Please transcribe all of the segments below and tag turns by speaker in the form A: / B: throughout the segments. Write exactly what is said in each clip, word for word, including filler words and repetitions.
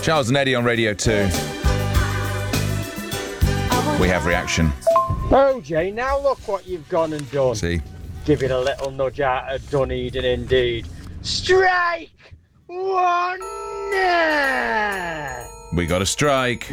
A: Charles and Eddie on Radio two. We have reaction.
B: Oh, Jay, now look what you've gone and done.
A: See?
B: Give it a little nudge out of Dunedin indeed. Strike one!
A: We got a strike.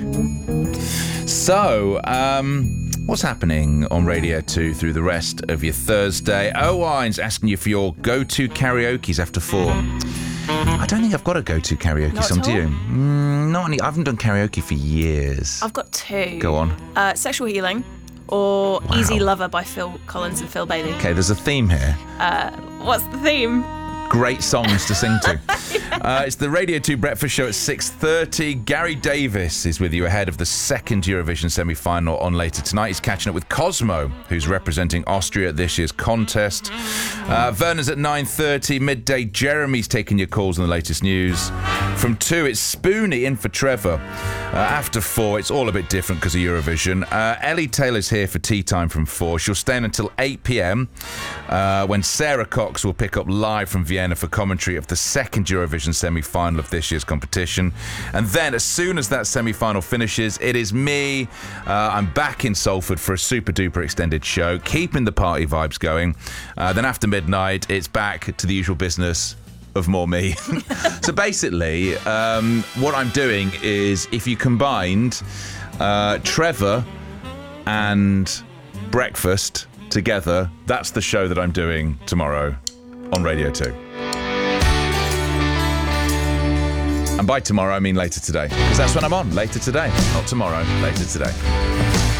A: So, um, what's happening on Radio two through the rest of your Thursday? Owine's asking you for your go-to karaoke's after four. I don't think I've got a go-to karaoke
C: Not
A: song,
C: at
A: do
C: all?
A: you? Mm, not any. I haven't done karaoke for years.
C: I've got two.
A: Go on.
C: Uh, Sexual Healing or
A: Wow.
C: Easy Lover by Phil Collins and Phil Bailey.
A: Okay, there's a theme here.
C: What's the theme?
A: Great songs to sing to. Uh, it's the Radio two Breakfast Show at six thirty. Gary Davis is with you ahead of the second Eurovision semi-final on later tonight. He's catching up with Cosmo, who's representing Austria at this year's contest. Uh, Werner's at nine thirty. Midday, Jeremy's taking your calls on the latest news. From two, it's Spoonie in for Trevor. Uh, after four, it's all a bit different because of Eurovision. Uh, Ellie Taylor's here for tea time from four. She'll stay in until eight p.m. Uh, when Sarah Cox will pick up live from Vienna for commentary of the second Eurovision semi-final of this year's competition. And then, as soon as that semi-final finishes, it is me. Uh, I'm back in Salford for a super-duper extended show, keeping the party vibes going. Uh, then after midnight, it's back to the usual business of more me. So basically, um, what I'm doing is, if you combined uh, Trevor and breakfast together, that's the show that I'm doing tomorrow on Radio two. And by tomorrow, I mean later today, because that's when I'm on, later today. Not tomorrow, later today.